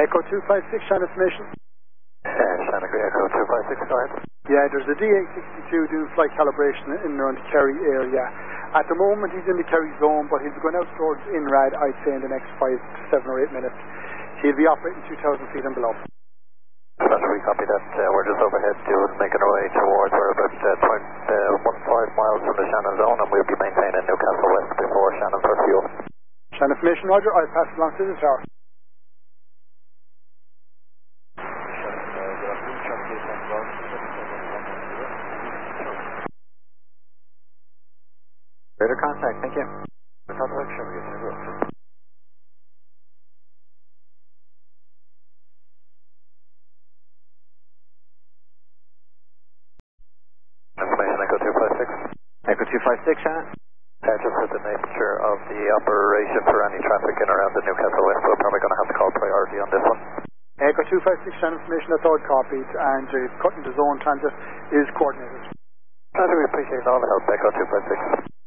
Echo 256, channel information. Shannon Echo 256, go ahead. Yeah, there's a DA62 doing flight calibration in around the Kerry area. At the moment he's in the Kerry zone, but he'll be going out towards INRAD, I'd say, in the next 5, 7 or 8 minutes. He'll be operating 2,000 feet and below. Roger, we copy that. We're just overhead making our way towards, we're about 15 miles from the Shannon zone, and we'll be maintaining Newcastle West before Shannon for fuel. Channel information, Roger. I'll pass it along to the tower. Radar contact, thank you. Information Echo 256. Echo 256, Shannon. Just with the nature of the operation for any traffic in around the Newcastle West, we're probably going to have to call priority on this one. Echo 256, channel information, that's all copied, and cutting the zone transit is coordinated. We appreciate all the help, Echo 256.